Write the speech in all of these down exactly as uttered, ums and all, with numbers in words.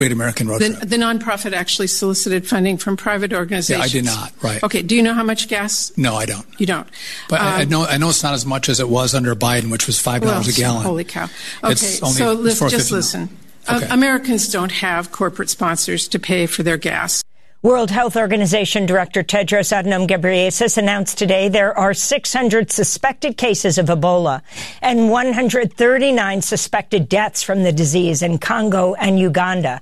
Great American Road the, Trip. The nonprofit actually solicited funding from private organizations. Yeah, I did not, right. Okay, do you know how much gas? No, I don't. You don't? But um, I, I know I know it's not as much as it was under Biden, which was five dollars well, a gallon. Holy cow. Okay, it's only, so it's just listen. Okay. Uh, Americans don't have corporate sponsors to pay for their gas. World Health Organization Director Tedros Adhanom Ghebreyesus announced today there are six hundred suspected cases of Ebola and one hundred thirty-nine suspected deaths from the disease in Congo and Uganda.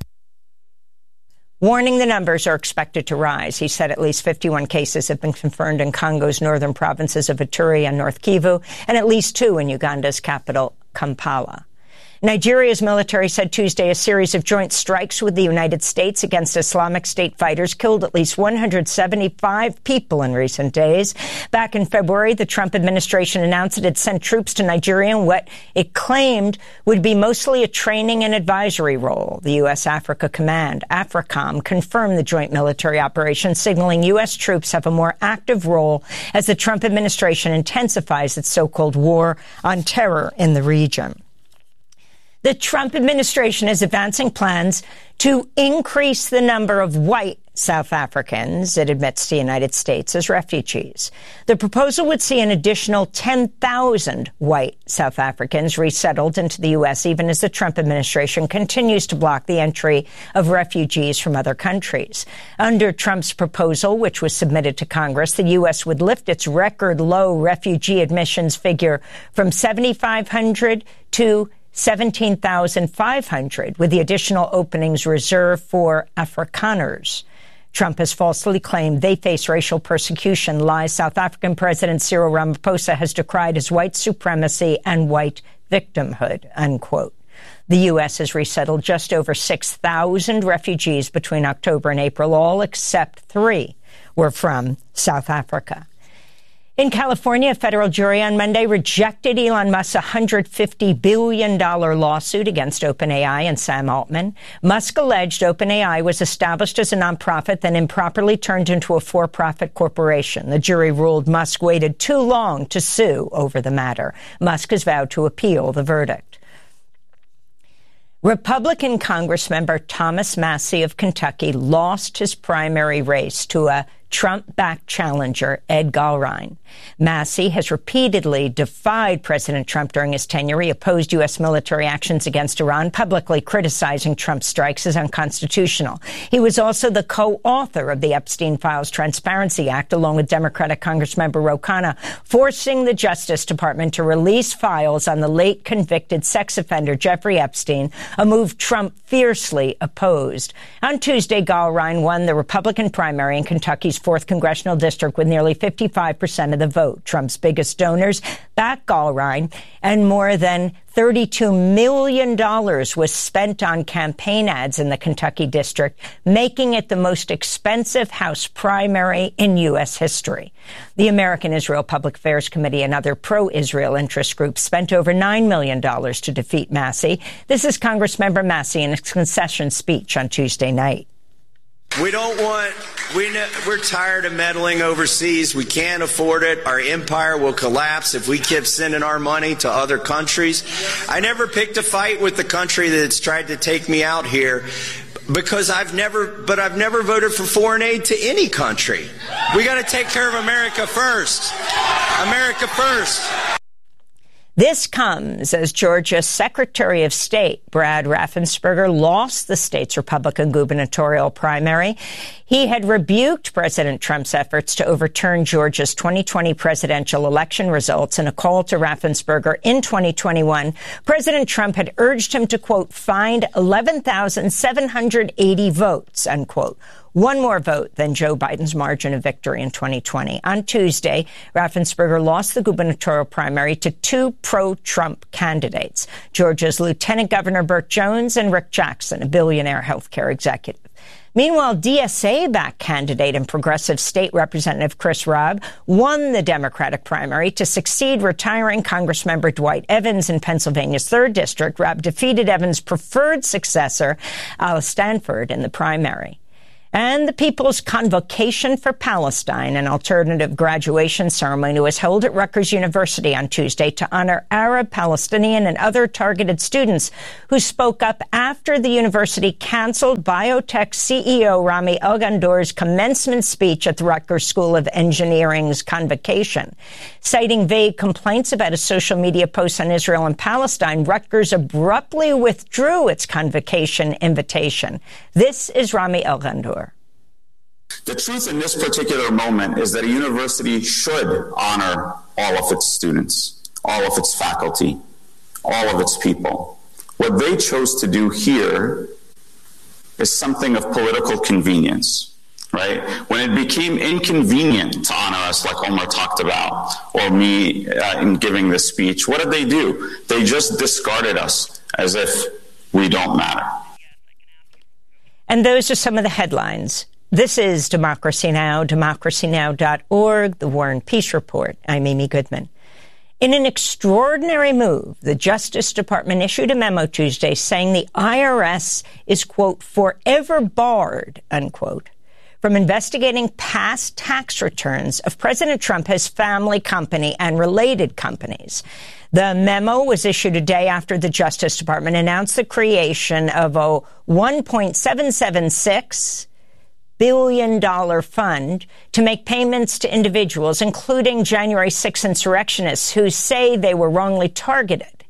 Warning the numbers are expected to rise. He said at least fifty-one cases have been confirmed in Congo's northern provinces of Ituri and North Kivu, and at least two in Uganda's capital, Kampala. Nigeria's military said Tuesday a series of joint strikes with the United States against Islamic State fighters killed at least one hundred seventy-five people in recent days. Back in February, the Trump administration announced it had sent troops to Nigeria in what it claimed would be mostly a training and advisory role. The U S Africa Command, AFRICOM, confirmed the joint military operation, signaling U S troops have a more active role as the Trump administration intensifies its so-called war on terror in the region. The Trump administration is advancing plans to increase the number of white South Africans it admits to the United States as refugees. The proposal would see an additional ten thousand white South Africans resettled into the U S, even as the Trump administration continues to block the entry of refugees from other countries. Under Trump's proposal, which was submitted to Congress, the U S would lift its record low refugee admissions figure from seventy-five hundred to seventeen thousand five hundred, with the additional openings reserved for Afrikaners. Trump has falsely claimed they face racial persecution. Lies. South African President Cyril Ramaphosa has decried as white supremacy and white victimhood, unquote. The U S has resettled just over six thousand refugees between October and April. All except three were from South Africa. In California, a federal jury on Monday rejected Elon Musk's one hundred fifty billion dollars lawsuit against OpenAI and Sam Altman. Musk alleged OpenAI was established as a nonprofit, then improperly turned into a for-profit corporation. The jury ruled Musk waited too long to sue over the matter. Musk has vowed to appeal the verdict. Republican Congressmember Thomas Massie of Kentucky lost his primary race to a Trump-backed challenger, Ed Gallrein. Massie has repeatedly defied President Trump during his tenure. He opposed U S military actions against Iran, publicly criticizing Trump's strikes as unconstitutional. He was also the co-author of the Epstein Files Transparency Act, along with Democratic Congressmember Ro Khanna, forcing the Justice Department to release files on the late convicted sex offender Jeffrey Epstein, a move Trump fiercely opposed. On Tuesday, Gallrein won the Republican primary in Kentucky's fourth congressional district with nearly fifty-five percent of the vote. Trump's biggest donors backed Gallrein, and more than thirty-two million dollars was spent on campaign ads in the Kentucky district, making it the most expensive House primary in U S history. The American Israel Public Affairs Committee and other pro-Israel interest groups spent over nine million dollars to defeat Massie. This is Congressmember Massie in a concession speech on Tuesday night. We don't want, we, we're tired of meddling overseas. We can't afford it. Our empire will collapse if we keep sending our money to other countries. I never picked a fight with the country that's tried to take me out here because I've never, but I've never voted for foreign aid to any country. We got to take care of America first. America first. This comes as Georgia's Secretary of State, Brad Raffensperger, lost the state's Republican gubernatorial primary. He had rebuked President Trump's efforts to overturn Georgia's twenty twenty presidential election results. In a call to Raffensperger in twenty twenty-one, President Trump had urged him to, quote, find eleven thousand seven hundred eighty votes, unquote. One more vote than Joe Biden's margin of victory in twenty twenty. On Tuesday, Raffensperger lost the gubernatorial primary to two pro-Trump candidates, Georgia's Lieutenant Governor Burt Jones and Rick Jackson, a billionaire healthcare executive. Meanwhile, D S A-backed candidate and progressive state representative Chris Rabb won the Democratic primary to succeed retiring Congressmember Dwight Evans in Pennsylvania's third district. Rabb defeated Evans' preferred successor, Alice Stanford, in the primary. And the People's Convocation for Palestine, an alternative graduation ceremony, was held at Rutgers University on Tuesday to honor Arab, Palestinian, and other targeted students who spoke up after the university canceled biotech C E O Rami Elghandour's commencement speech at the Rutgers School of Engineering's convocation. Citing vague complaints about a social media post on Israel and Palestine, Rutgers abruptly withdrew its convocation invitation. This is Rami Elghandour. The truth in this particular moment is that a university should honor all of its students, all of its faculty, all of its people. What they chose to do here is something of political convenience, right? When it became inconvenient to honor us, like Omar talked about, or me uh, in giving this speech, what did they do? They just discarded us as if we don't matter. And those are some of the headlines. This is Democracy Now!, democracy now dot org, the War and Peace Report. I'm Amy Goodman. In an extraordinary move, the Justice Department issued a memo Tuesday saying the I R S is, quote, forever barred, unquote, from investigating past tax returns of President Trump, his family company, and related companies. The memo was issued a day after the Justice Department announced the creation of a one point seven seven six billion dollars fund to make payments to individuals, including January sixth insurrectionists who say they were wrongly targeted.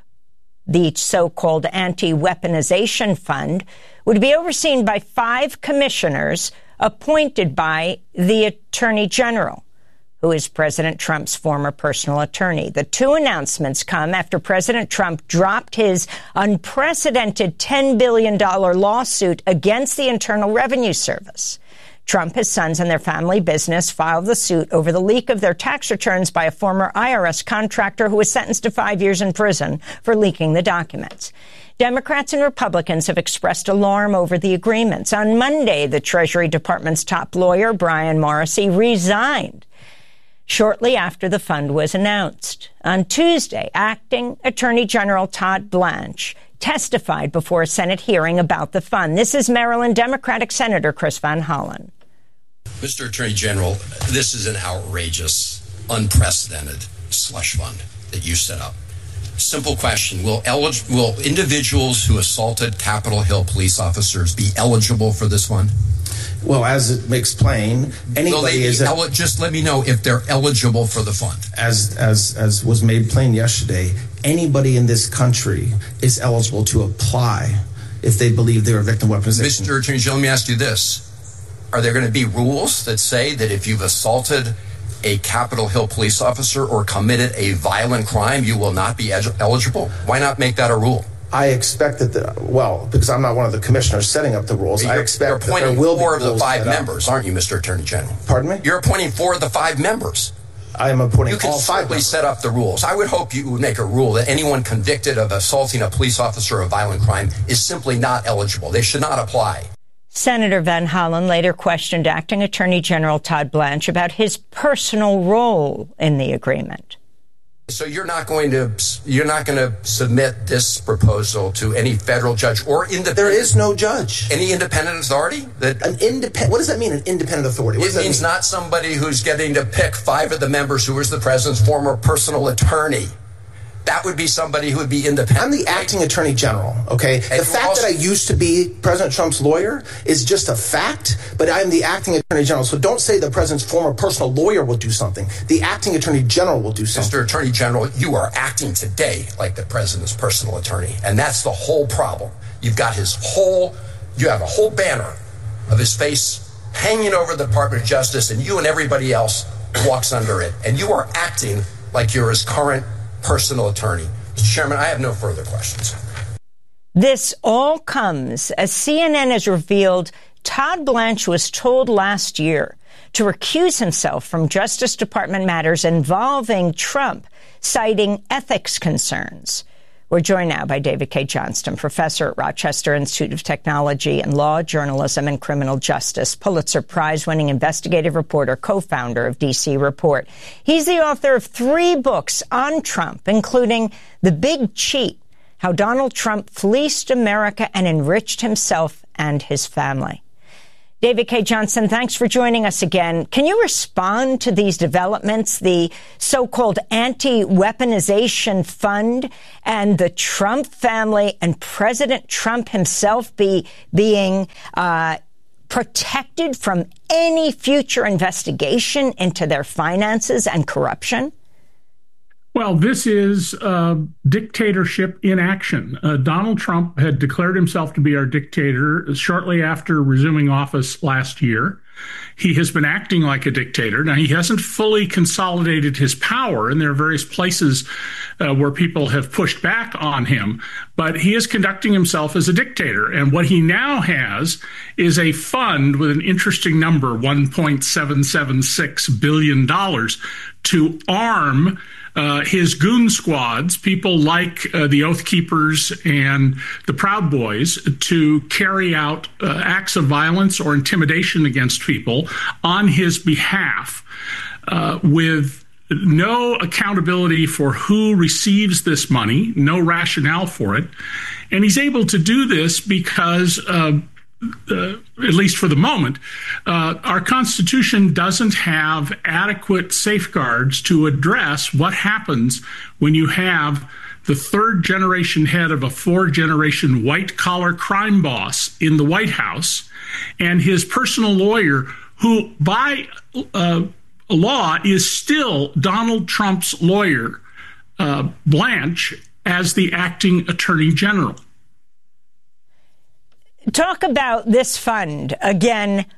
The so-called anti-weaponization fund would be overseen by five commissioners appointed by the Attorney General, who is President Trump's former personal attorney. The two announcements come after President Trump dropped his unprecedented ten billion dollars lawsuit against the Internal Revenue Service. Trump, his sons, and their family business filed the suit over the leak of their tax returns by a former I R S contractor who was sentenced to five years in prison for leaking the documents. Democrats and Republicans have expressed alarm over the agreements. On Monday, the Treasury Department's top lawyer, Brian Morrissey, resigned shortly after the fund was announced. On Tuesday, Acting Attorney General Todd Blanche testified before a Senate hearing about the fund. This is Maryland Democratic Senator Chris Van Hollen. Mister Attorney General, this is an outrageous, unprecedented slush fund that you set up. Simple question. Will, elig- will individuals who assaulted Capitol Hill police officers be eligible for this fund? Well, as it makes plain, anybody is a, el- just let me know if they're eligible for the fund. As as as was made plain yesterday, anybody in this country is eligible to apply if they believe they're a victim of weaponization. Mister Attorney General, let me ask you this: are there going to be rules that say that if you've assaulted a Capitol Hill police officer or committed a violent crime, you will not be ed- eligible? Why not make that a rule? I expect that, the, well, because I'm not one of the commissioners setting up the rules, you're, I expect that there will be You're appointing four of the five members, up. aren't you, Mister Attorney General? Pardon me? You're appointing four of the five members. I am appointing you can all five certainly set up the rules. I would hope you would make a rule that anyone convicted of assaulting a police officer of violent crime is simply not eligible. They should not apply. Senator Van Hollen later questioned Acting Attorney General Todd Blanche about his personal role in the agreement. So you're not going to you're not going to submit this proposal to any federal judge or independent? There is no judge. Any independent authority? That an independent. What does that mean? An independent authority? What it means mean? Not somebody who's getting to pick five of the members who is the president's former personal attorney. That would be somebody who would be independent. I'm the acting attorney general, okay? And the fact also, that I used to be President Trump's lawyer is just a fact, but I'm the acting attorney general. So don't say the president's former personal lawyer will do something. The acting attorney general will do something. Mister Attorney General, you are acting today like the president's personal attorney, and that's the whole problem. You've got his whole, you have a whole banner of his face hanging over the Department of Justice, and you and everybody else walks under it, and you are acting like you're his current personal attorney. Mister Chairman, I have no further questions. This all comes as C N N has revealed Todd Blanche was told last year to recuse himself from Justice Department matters involving Trump, citing ethics concerns. We're joined now by David K. Johnston, professor at Rochester Institute of Technology and Law, Journalism, and Criminal Justice, Pulitzer Prize-winning investigative reporter, co-founder of D C Report. He's the author of three books on Trump, including The Big Cheat, How Donald Trump Fleeced America and Enriched Himself and His Family. David Cay Johnston, thanks for joining us again. Can you respond to these developments, the so-called anti-weaponization fund and the Trump family and President Trump himself be being uh, protected from any future investigation into their finances and corruption? Well, this is uh, dictatorship in action. Uh, Donald Trump had declared himself to be our dictator shortly after resuming office last year. He has been acting like a dictator. Now, he hasn't fully consolidated his power, and there are various places uh, where people have pushed back on him, but he is conducting himself as a dictator. And what he now has is a fund with an interesting number, one point seven seven six billion dollars, to arm Uh, his goon squads, people like uh, the Oath Keepers and the Proud Boys, to carry out uh, acts of violence or intimidation against people on his behalf, uh, with no accountability for who receives this money, no rationale for it. And he's able to do this because uh, Uh, at least for the moment, uh, our Constitution doesn't have adequate safeguards to address what happens when you have the third generation head of a four generation white collar crime boss in the White House and his personal lawyer, who by uh, law is still Donald Trump's lawyer, uh, Blanche, as the acting attorney general. Talk about this fund again.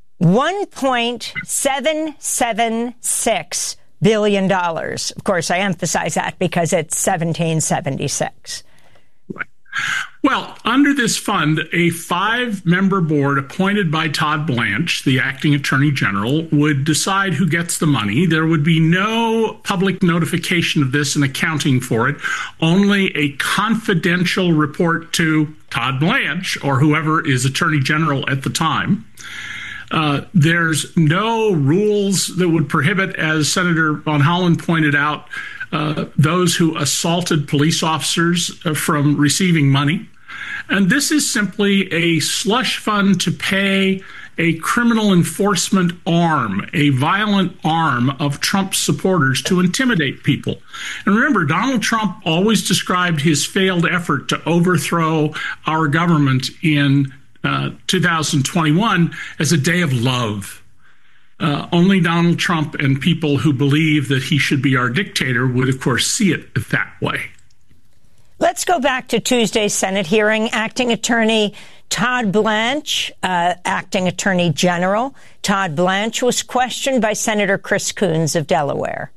one point seven seven six billion dollars. Of course, I emphasize that because it's seventeen seventy-six. Right. Well, under this fund, a five-member board appointed by Todd Blanche, the acting attorney general, would decide who gets the money. There would be no public notification of this and accounting for it, only a confidential report to Todd Blanche or whoever is attorney general at the time. Uh, there's no rules that would prohibit, as Senator Von Hollen pointed out, uh, those who assaulted police officers uh, from receiving money. And this is simply a slush fund to pay a criminal enforcement arm, a violent arm of Trump's supporters to intimidate people. And remember, Donald Trump always described his failed effort to overthrow our government in uh, two thousand twenty-one as a day of love. Uh, only Donald Trump and people who believe that he should be our dictator would, of course, see it that way. Let's go back to Tuesday's Senate hearing. Acting Attorney Todd Blanche, uh, Acting Attorney General Todd Blanche, was questioned by Senator Chris Coons of Delaware.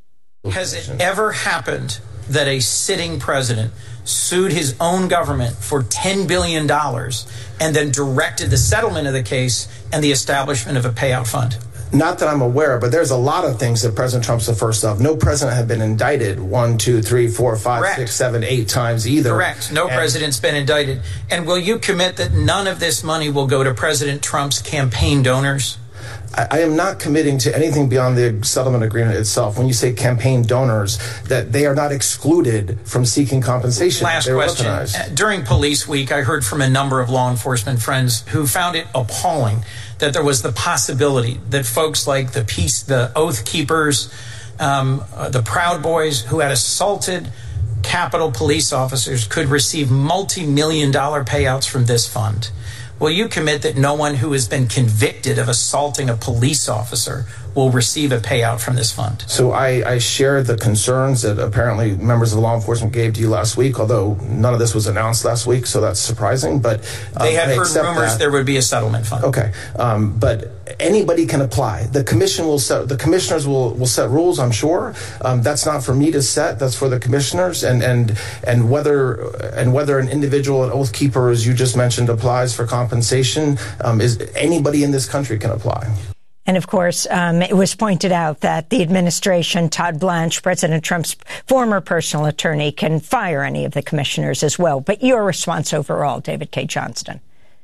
Has it ever happened that a sitting president sued his own government for ten billion dollars and then directed the settlement of the case and the establishment of a payout fund? Not that I'm aware of, but there's a lot of things that President Trump's the first of. No president had been indicted one, two, three, four, five, Correct. six, seven, eight times either. Correct. No and president's been indicted. And will you commit that none of this money will go to President Trump's campaign donors? I, I am not committing to anything beyond the settlement agreement itself. When you say campaign donors, that they are not excluded from seeking compensation. Last They're question. weaponized. During Police Week, I heard from a number of law enforcement friends who found it appalling that there was the possibility that folks like the peace, the Oath Keepers, um, uh, the Proud Boys, who had assaulted Capitol police officers, could receive multi-million dollar payouts from this fund. Will you commit that no one who has been convicted of assaulting a police officer will receive a payout from this fund? So I, I share the concerns that apparently members of law enforcement gave to you last week, although none of this was announced last week, so that's surprising. But um, they had I heard accept rumors that. there would be a settlement fund. Okay, um, but anybody can apply. The commission will set. The commissioners will, will set rules. I'm sure um, that's not for me to set. That's for the commissioners. And and and whether and whether an individual, an Oath Keeper, as you just mentioned, applies for compensation, um, is anybody in this country can apply. And of course, um, it was pointed out that the administration, Todd Blanche, President Trump's former personal attorney, can fire any of the commissioners as well. But your response overall, David Cay Johnston?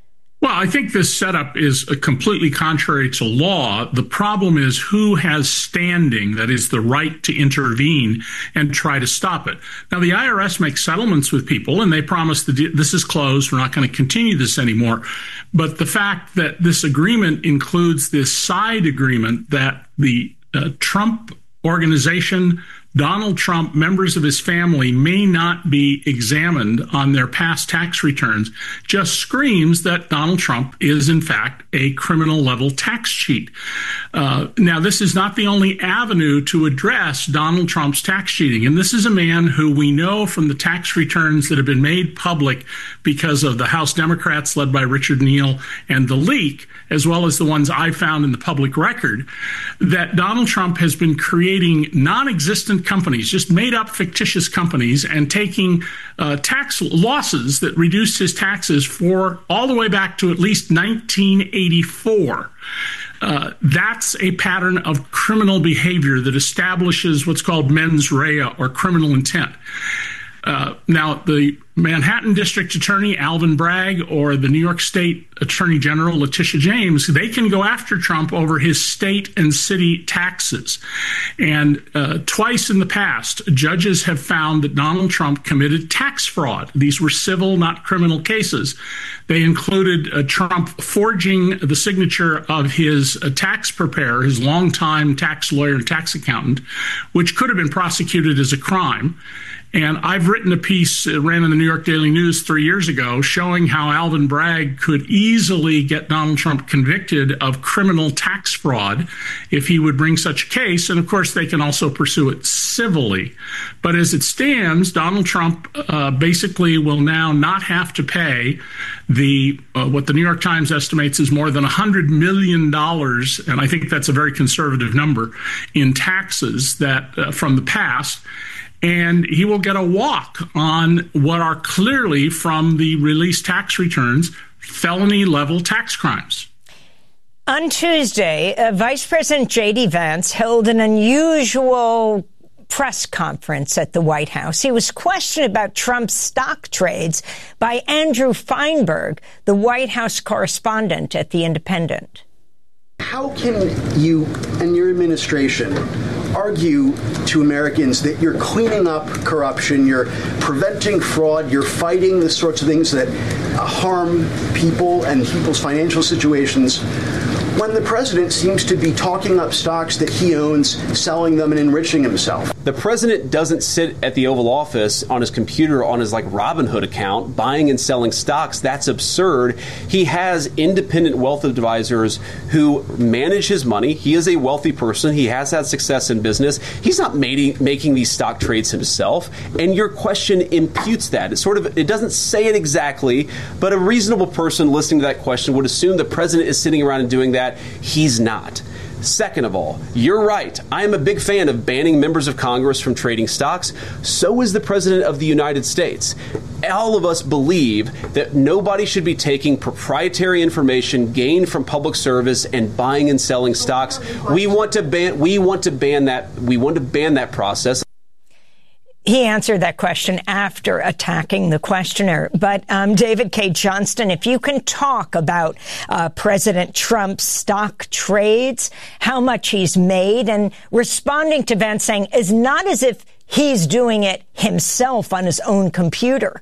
Well, I think this setup is completely contrary to law. The problem is who has standing, that is the right to intervene and try to stop it. Now, the I R S makes settlements with people and they promise that this is closed. We're not going to continue this anymore. But the fact that this agreement includes this side agreement that the uh, Trump organization, Donald Trump, members of his family may not be examined on their past tax returns just screams that Donald Trump is, in fact, a criminal level tax cheat. Uh, now, this is not the only avenue to address Donald Trump's tax cheating. And this is a man who we know from the tax returns that have been made public because of the House Democrats led by Richard Neal and the leak, as well as the ones I found in the public record, that Donald Trump has been creating non-existent companies, just made up fictitious companies, and taking uh, tax losses that reduced his taxes for all the way back to at least nineteen eighty-four. Uh, that's a pattern of criminal behavior that establishes what's called mens rea, or criminal intent. Uh, now, the Manhattan District Attorney Alvin Bragg or the New York State Attorney General Letitia James, they can go after Trump over his state and city taxes. And uh, twice in the past, judges have found that Donald Trump committed tax fraud. These were civil, not criminal cases. They included uh, Trump forging the signature of his uh, tax preparer, his longtime tax lawyer and tax accountant, which could have been prosecuted as a crime. And I've written a piece, it ran in the New York Daily News three years ago, showing how Alvin Bragg could easily get Donald Trump convicted of criminal tax fraud if he would bring such a case. And of course, they can also pursue it civilly. But as it stands, Donald Trump uh, basically will now not have to pay the uh, what the New York Times estimates is more than one hundred million dollars, and I think that's a very conservative number, in taxes that uh, from the past. And he will get a walk on what are clearly, from the released tax returns, felony-level tax crimes. On Tuesday, uh, Vice President J D. Vance held an unusual press conference at the White House. He was questioned about Trump's stock trades by Andrew Feinberg, the White House correspondent at The Independent. How can you and your administration argue to Americans that you're cleaning up corruption, you're preventing fraud, you're fighting the sorts of things that harm people and people's financial situations, when the president seems to be talking up stocks that he owns, selling them, and enriching himself? The president doesn't sit at the Oval Office on his computer on his like Robinhood account buying and selling stocks. That's absurd. He has independent wealth advisors who manage his money. He is a wealthy person. He has had success in business. He's not making, making these stock trades himself. And your question imputes that. It sort of, it doesn't say it exactly, but a reasonable person listening to that question would assume the president is sitting around and doing that. He's not. Second of all, you're right. I am a big fan of banning members of Congress from trading stocks. So is the President of the United States. All of us believe that nobody should be taking proprietary information gained from public service and buying and selling stocks. We want to ban. We want to ban that. We want to ban that process. He answered that question after attacking the questioner. But um, David Cay Johnston, if you can talk about uh, President Trump's stock trades, how much he's made, and responding to Vance saying it's not as if he's doing it himself on his own computer.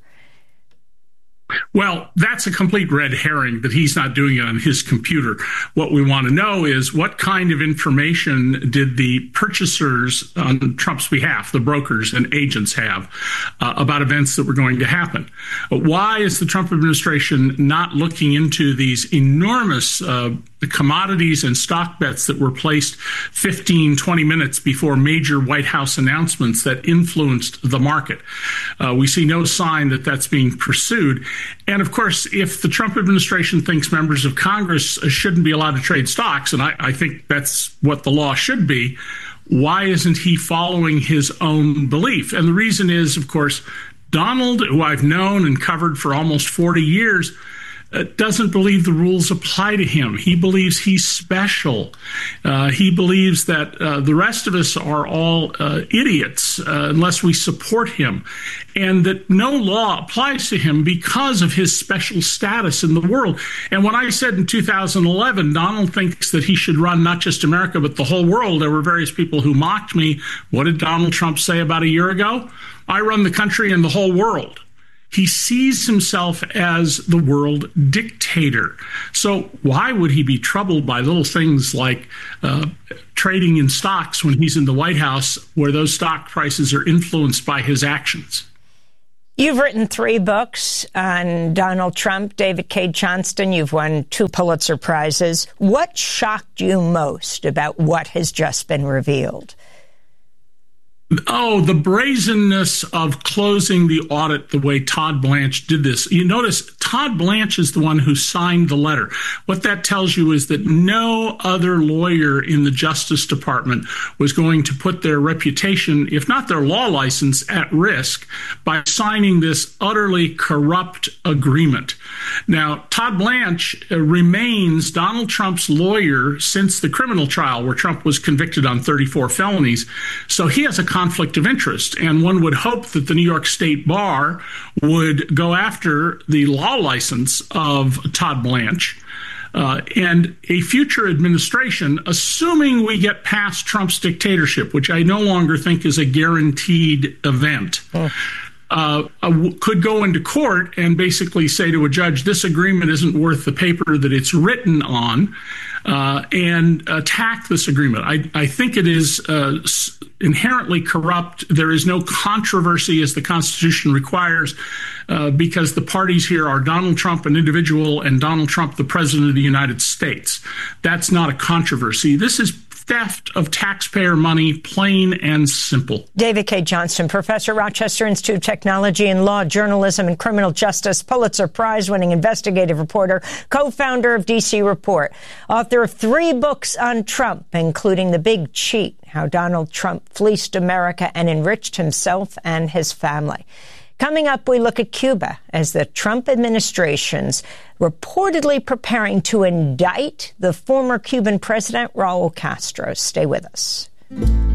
Well, that's a complete red herring that he's not doing it on his computer. What we want to know is what kind of information did the purchasers on Trump's behalf, the brokers and agents, have uh, about events that were going to happen? Why is the Trump administration not looking into these enormous uh, commodities and stock bets that were placed fifteen, twenty minutes before major White House announcements that influenced the market? Uh, we see no sign that that's being pursued. And of course, if the Trump administration thinks members of Congress shouldn't be allowed to trade stocks, and I, I think that's what the law should be, why isn't he following his own belief? And the reason is, of course, Donald, who I've known and covered for almost forty years, uh, doesn't believe the rules apply to him. He believes he's special. Uh, he believes that uh, the rest of us are all uh, idiots uh, unless we support him, and that no law applies to him because of his special status in the world. And when I said in two thousand eleven, Donald thinks that he should run not just America, but the whole world, there were various people who mocked me. What did Donald Trump say about a year ago? I run the country and the whole world. He sees himself as the world dictator. So why would he be troubled by little things like uh, trading in stocks when he's in the White House, where those stock prices are influenced by his actions? You've written three books on Donald Trump, David Cay Johnston. You've won two Pulitzer Prizes. What shocked you most about what has just been revealed? Oh, the brazenness of closing the audit the way Todd Blanche did this. You notice Todd Blanche is the one who signed the letter. What that tells you is that no other lawyer in the Justice Department was going to put their reputation, if not their law license, at risk by signing this utterly corrupt agreement. Now, Todd Blanche uh, remains Donald Trump's lawyer since the criminal trial where Trump was convicted on thirty-four felonies. So he has a conflict of interest, and one would hope that the New York State Bar would go after the law license of Todd Blanche. Uh, and a future administration, assuming we get past Trump's dictatorship, which I no longer think is a guaranteed event, oh. Uh, uh, could go into court and basically say to a judge, this agreement isn't worth the paper that it's written on, uh, and attack this agreement. I, I think it is uh, inherently corrupt. There is no controversy as the Constitution requires, uh, because the parties here are Donald Trump, an individual, and Donald Trump, the President of the United States. That's not a controversy. This is theft of taxpayer money, plain and simple. David Cay Johnston, professor, Rochester Institute of Technology and Law, Journalism and Criminal Justice, Pulitzer Prize-winning investigative reporter, co-founder of D C Report, author of three books on Trump, including The Big Cheat, How Donald Trump Fleeced America and Enriched Himself and His Family. Coming up, we look at Cuba as the Trump administration's reportedly preparing to indict the former Cuban president, Raul Castro. Stay with us.